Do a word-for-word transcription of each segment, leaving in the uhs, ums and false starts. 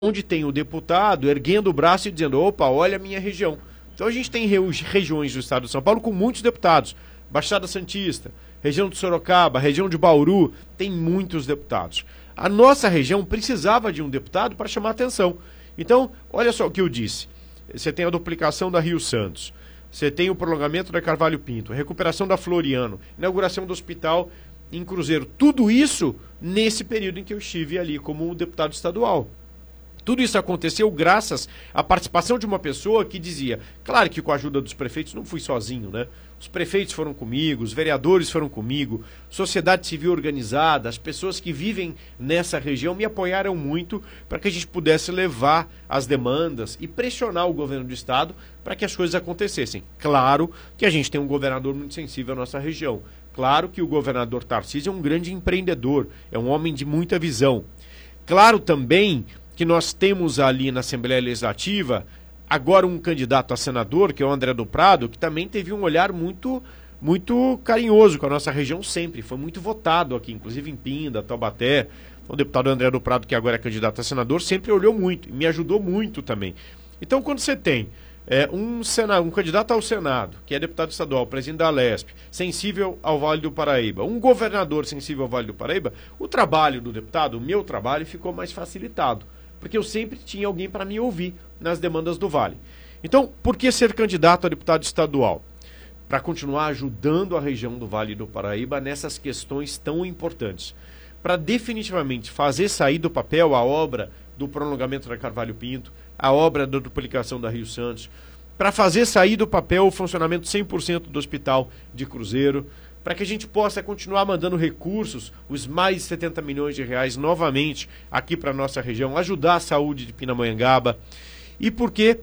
onde tem o deputado erguendo o braço e dizendo, opa, olha a minha região. Então a gente tem regiões do estado de São Paulo com muitos deputados. Baixada Santista, região de Sorocaba, região de Bauru, tem muitos deputados. A nossa região precisava de um deputado para chamar atenção. Então, olha só o que eu disse. Você tem a duplicação da Rio Santos, você tem o prolongamento da Carvalho Pinto, recuperação da Floriano, inauguração do hospital em Cruzeiro. Tudo isso nesse período em que eu estive ali como deputado estadual. Tudo isso aconteceu graças à participação de uma pessoa que dizia, claro que com a ajuda dos prefeitos, não fui sozinho, né? Os prefeitos foram comigo, os vereadores foram comigo, sociedade civil organizada, as pessoas que vivem nessa região me apoiaram muito para que a gente pudesse levar as demandas e pressionar o governo do estado para que as coisas acontecessem. Claro que a gente tem um governador muito sensível à nossa região. Claro que o governador Tarcísio é um grande empreendedor, é um homem de muita visão. Claro também que nós temos ali na Assembleia Legislativa agora um candidato a senador, que é o André do Prado, que também teve um olhar muito, muito carinhoso com a nossa região sempre, foi muito votado aqui, inclusive em Pinda, Taubaté. O deputado André do Prado, que agora é candidato a senador, sempre olhou muito e me ajudou muito também. Então, quando você tem é, um, senado, um candidato ao Senado, que é deputado estadual, presidente da Alesp, sensível ao Vale do Paraíba, um governador sensível ao Vale do Paraíba, o trabalho do deputado, o meu trabalho, ficou mais facilitado. Porque eu sempre tinha alguém para me ouvir nas demandas do Vale. Então, por que ser candidato a deputado estadual? Para continuar ajudando a região do Vale do Paraíba nessas questões tão importantes. Para definitivamente fazer sair do papel a obra do prolongamento da Carvalho Pinto, a obra da duplicação da Rio Santos, para fazer sair do papel o funcionamento cem por cento do hospital de Cruzeiro, para que a gente possa continuar mandando recursos, os mais de setenta milhões de reais novamente aqui para a nossa região, ajudar a saúde de Pindamonhangaba, e porque,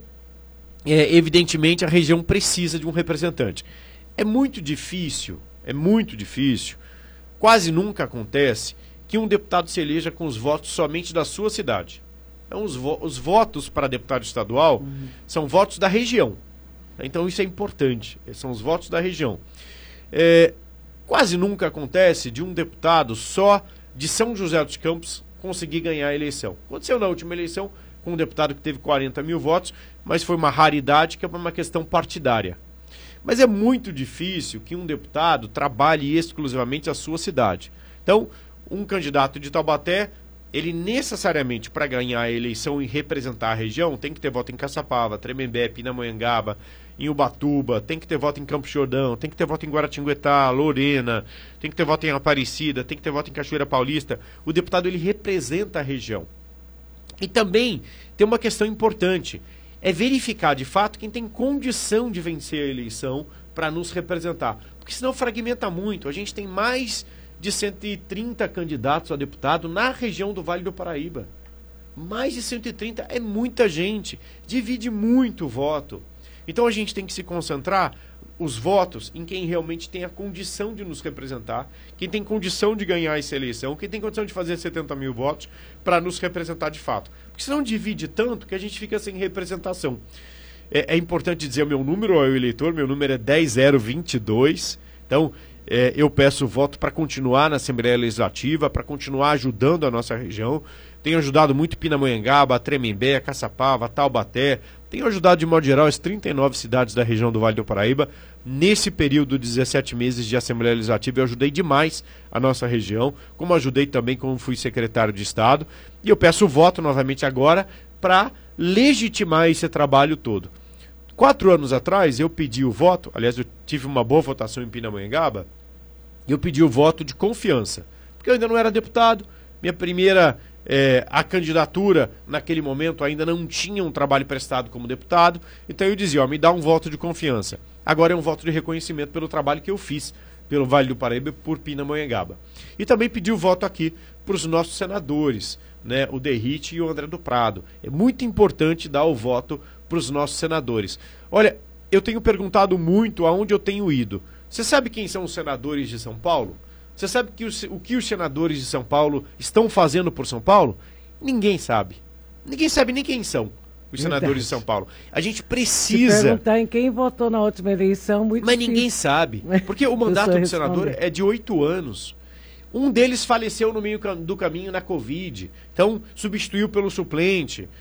é, evidentemente, a região precisa de um representante. É muito difícil, é muito difícil, quase nunca acontece que um deputado se eleja com os votos somente da sua cidade. Então, os, vo os votos para deputado estadual uhum. são votos da região. Então, isso é importante, são os votos da região. É, Quase nunca acontece de um deputado só de São José dos Campos conseguir ganhar a eleição. Aconteceu na última eleição com um deputado que teve quarenta mil votos, mas foi uma raridade, que é uma questão partidária. Mas é muito difícil que um deputado trabalhe exclusivamente a sua cidade. Então, um candidato de Taubaté, ele necessariamente, para ganhar a eleição e representar a região, tem que ter voto em Caçapava, Tremembé, Pindamonhangaba, em Ubatuba, tem que ter voto em Campos Jordão, tem que ter voto em Guaratinguetá, Lorena, tem que ter voto em Aparecida, tem que ter voto em Cachoeira Paulista. O deputado, ele representa a região. E também tem uma questão importante, é verificar de fato quem tem condição de vencer a eleição para nos representar. Porque senão fragmenta muito. A gente tem mais de cento e trinta candidatos a deputado na região do Vale do Paraíba. Mais de cento e trinta é muita gente, divide muito o voto. Então a gente tem que se concentrar os votos em quem realmente tem a condição de nos representar, quem tem condição de ganhar essa eleição, quem tem condição de fazer setenta mil votos para nos representar de fato. Porque senão divide tanto que a gente fica sem representação. É, é importante dizer o meu número ao eleitor, meu número é dez zero vinte e dois, então é, eu peço voto para continuar na Assembleia Legislativa, para continuar ajudando a nossa região. Tenho ajudado muito Pindamonhangaba, Tremembé, Caçapava, Taubaté. Tenho ajudado de modo geral as trinta e nove cidades da região do Vale do Paraíba. Nesse período de dezessete meses de Assembleia Legislativa eu ajudei demais a nossa região, como ajudei também como fui secretário de Estado. E eu peço voto novamente agora para legitimar esse trabalho todo. Quatro anos atrás eu pedi o voto, aliás eu tive uma boa votação em Pindamonhangaba, eu pedi o voto de confiança, porque eu ainda não era deputado, minha primeira... É, a candidatura, naquele momento, ainda não tinha um trabalho prestado como deputado, então eu dizia, ó, me dá um voto de confiança. Agora é um voto de reconhecimento pelo trabalho que eu fiz pelo Vale do Paraíba e por Pindamonhangaba. E também pedi o voto aqui para os nossos senadores, né, o Derrite e o André do Prado. É muito importante dar o voto para os nossos senadores. Olha, eu tenho perguntado muito aonde eu tenho ido. Você sabe quem são os senadores de São Paulo? Você sabe que os, o que os senadores de São Paulo estão fazendo por São Paulo? Ninguém sabe. Ninguém sabe nem quem são os Verdade. senadores de São Paulo. A gente precisa... Se perguntar em quem votou na última eleição, muito Mas difícil. ninguém sabe. Porque o mandato do senador é de oito anos. Um deles faleceu no meio cam- do caminho na Covid, então substituiu pelo suplente.